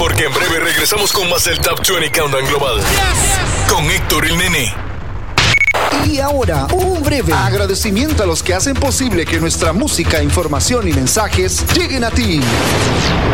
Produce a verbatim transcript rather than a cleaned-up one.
porque en breve regresamos con más del Top veinte Countdown Global. Yes. Con Héctor el Nene. Y ahora, un breve agradecimiento a los que hacen posible que nuestra música, información y mensajes lleguen a ti.